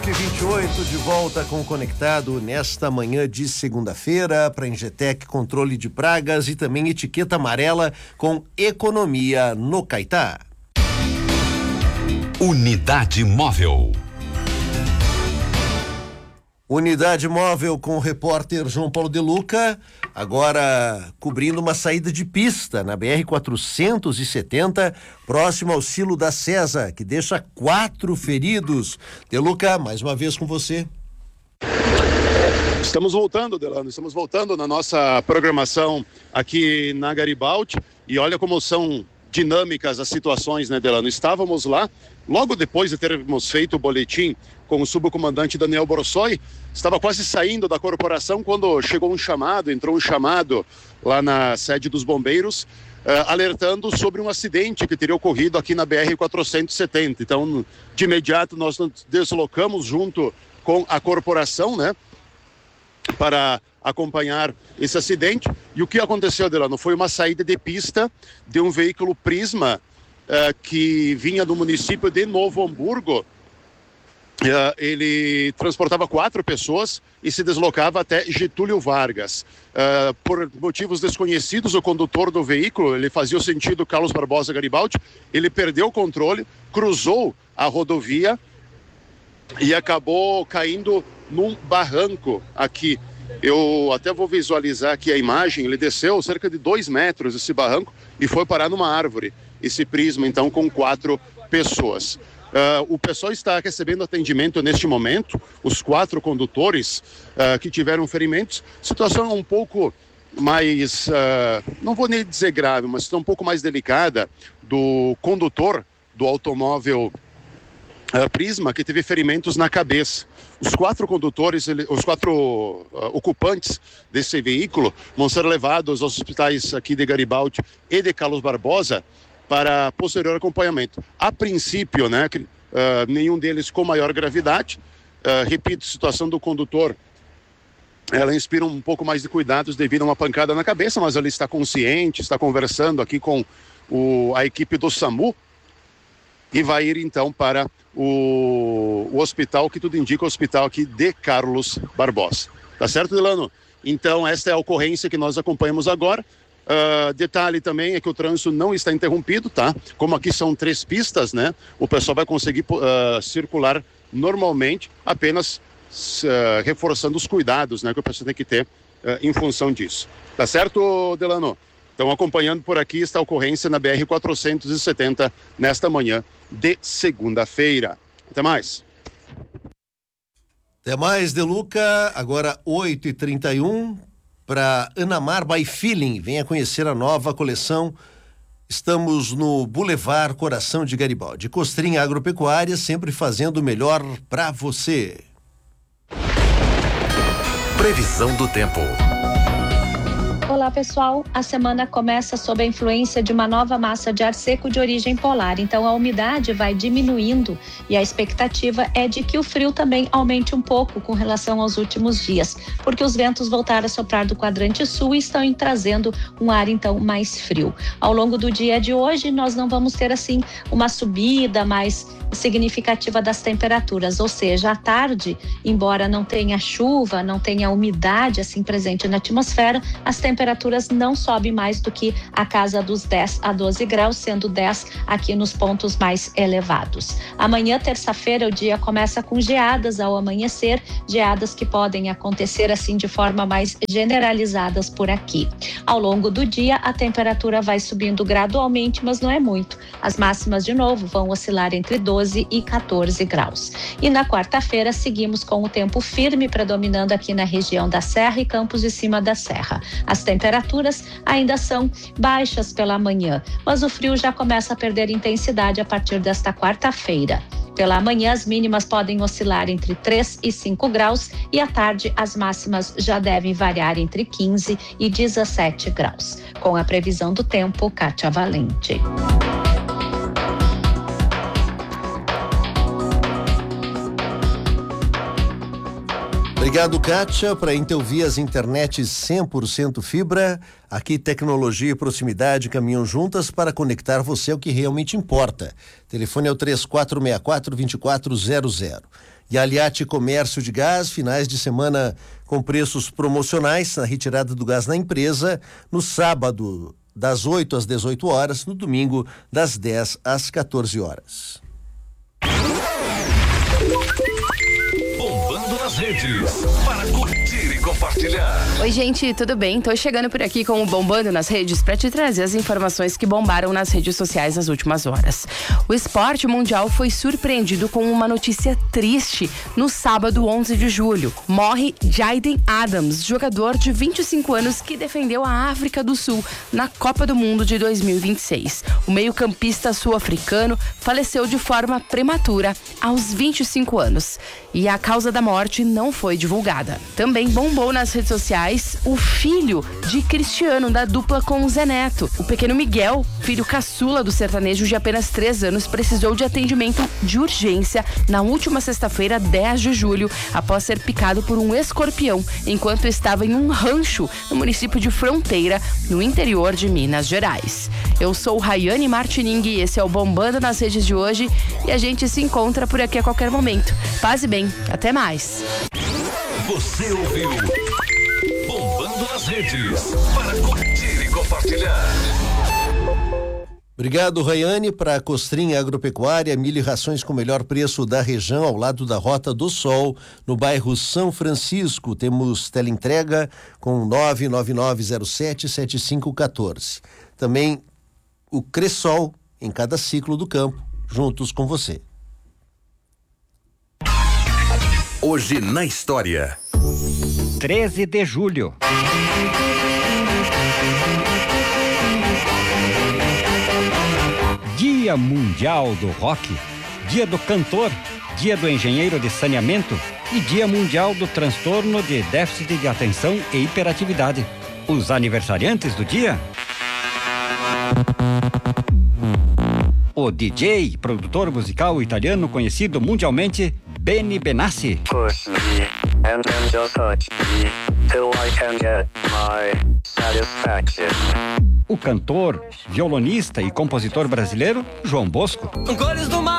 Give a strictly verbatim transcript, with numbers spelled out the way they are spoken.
e vinte e oito, de volta com o Conectado nesta manhã de segunda-feira para Ingetec Controle de Pragas e também etiqueta amarela com economia no Caetá. Unidade Móvel. Unidade Móvel com o repórter João Paulo De Luca, agora cobrindo uma saída de pista na B R quatrocentos e setenta, próximo ao Silo da César, que deixa quatro feridos. De Luca, mais uma vez com você. Estamos voltando, Delano, estamos voltando na nossa programação aqui na Garibaldi, e olha como são dinâmicas as situações, né, Delano? Estávamos lá, logo depois de termos feito o boletim com o subcomandante Daniel Borsoi, estava quase saindo da corporação quando chegou um chamado, entrou um chamado lá na sede dos bombeiros, uh, alertando sobre um acidente que teria ocorrido aqui na B R quatrocentos e setenta. Então, de imediato, nós nos deslocamos junto com a corporação, né, para acompanhar esse acidente. E o que aconteceu, Delano? Foi uma saída de pista de um veículo Prisma uh, que vinha do município de Novo Hamburgo. Uh, ele transportava quatro pessoas e se deslocava até Getúlio Vargas. Uh, por motivos desconhecidos, o condutor do veículo, ele fazia o sentido Carlos Barbosa Garibaldi, ele perdeu o controle, cruzou a rodovia e acabou caindo num barranco aqui. Eu até vou visualizar aqui a imagem. Ele desceu cerca de dois metros esse barranco e foi parar numa árvore. Esse Prisma, então, com quatro pessoas. Uh, o pessoal está recebendo atendimento neste momento, os quatro condutores uh, que tiveram ferimentos. Situação um pouco mais, uh, não vou nem dizer grave, mas um pouco mais delicada do condutor do automóvel uh, Prisma, que teve ferimentos na cabeça. Os quatro condutores, ele, os quatro uh, ocupantes desse veículo vão ser levados aos hospitais aqui de Garibaldi e de Carlos Barbosa para posterior acompanhamento. A princípio, né, uh, nenhum deles com maior gravidade. Uh, repito, a situação do condutor, ela inspira um pouco mais de cuidados devido a uma pancada na cabeça, mas ele está consciente, está conversando aqui com o, a equipe do SAMU e vai ir então para o, o hospital, que tudo indica, o hospital aqui de Carlos Barbosa. Tá certo, Delano? Então, esta é a ocorrência que nós acompanhamos agora. Uh, detalhe também é que o trânsito não está interrompido, tá? Como aqui são três pistas, né? O pessoal vai conseguir uh, circular normalmente, apenas uh, reforçando os cuidados, né? Que o pessoal tem que ter uh, em função disso. Tá certo, Delano? Então, acompanhando por aqui está a ocorrência na B R quatrocentos e setenta nesta manhã de segunda-feira. Até mais. Até mais, De Luca. Agora oito e trinta e um. Para Anamar by Feeling, venha conhecer a nova coleção. Estamos no Boulevard Coração de Garibaldi. Costrinha Agropecuária, sempre fazendo o melhor para você. Previsão do tempo. Olá, pessoal. A semana começa sob a influência de uma nova massa de ar seco de origem polar. Então, a umidade vai diminuindo e a expectativa é de que o frio também aumente um pouco com relação aos últimos dias, porque os ventos voltaram a soprar do quadrante sul e estão trazendo um ar, então, mais frio. Ao longo do dia de hoje, nós não vamos ter, assim, uma subida mais significativa das temperaturas, ou seja, à tarde, embora não tenha chuva, não tenha umidade assim presente na atmosfera, as temperaturas não sobem mais do que a casa dos dez a doze graus, sendo dez aqui nos pontos mais elevados. Amanhã, terça-feira, o dia começa com geadas ao amanhecer, geadas que podem acontecer assim de forma mais generalizadas por aqui. Ao longo do dia, a temperatura vai subindo gradualmente, mas não é muito. As máximas, de novo, vão oscilar entre doze e quatorze graus. E na quarta-feira seguimos com o tempo firme predominando aqui na região da Serra e Campos de Cima da Serra. As temperaturas ainda são baixas pela manhã, mas o frio já começa a perder intensidade a partir desta quarta-feira. Pela manhã, as mínimas podem oscilar entre três e cinco graus e à tarde as máximas já devem variar entre quinze e dezessete graus. Com a previsão do tempo, Kátia Valente. Obrigado, Kátia. Para Intelvias Internet cem por cento fibra, aqui tecnologia e proximidade caminham juntas para conectar você ao que realmente importa. Telefone é o três quatro seis quatro, dois quatro zero zero. E a Aliate Comércio de Gás, finais de semana com preços promocionais na retirada do gás na empresa, no sábado das oito às dezoito horas, no domingo das dez às quatorze horas. Bombando nas redes, para curtir e compartilhar. Oi, gente, tudo bem? Tô chegando por aqui com o Bombando nas Redes para te trazer as informações que bombaram nas redes sociais nas últimas horas. O esporte mundial foi surpreendido com uma notícia triste no sábado onze de julho. Morre Jaden Adams, jogador de vinte e cinco anos que defendeu a África do Sul na Copa do Mundo de dois mil e vinte e seis. O meio-campista sul-africano faleceu de forma prematura aos vinte e cinco anos e a causa da morte não foi divulgada. Também bombou nas redes sociais o filho de Cristiano, da dupla com o Zé Neto. O pequeno Miguel, filho caçula do sertanejo de apenas três anos, precisou de atendimento de urgência na última sexta-feira, dez de julho, após ser picado por um escorpião, enquanto estava em um rancho no município de Fronteira, no interior de Minas Gerais. Eu sou Rayane Martining e esse é o Bombando nas Redes de hoje e a gente se encontra por aqui a qualquer momento. Paz e bem, até mais. Você ouviu Bombando nas Redes, para curtir e compartilhar. Obrigado, Rayane. Para a Costrinha Agropecuária, milho e rações com o melhor preço da região, ao lado da Rota do Sol, no bairro São Francisco. Temos teleentrega com nove nove nove zero sete sete cinco um quatro. Também o Cressol, em cada ciclo do campo, juntos com você. Hoje na história. treze de julho. Dia Mundial do Rock, Dia do Cantor, Dia do Engenheiro de Saneamento e Dia Mundial do Transtorno de Déficit de Atenção e Hiperatividade. Os aniversariantes do dia: o D J e produtor musical italiano conhecido mundialmente Benny Benassi. Push me and then just touch me till I can get my satisfaction. O cantor, violonista e compositor brasileiro João Bosco. Cores do mar.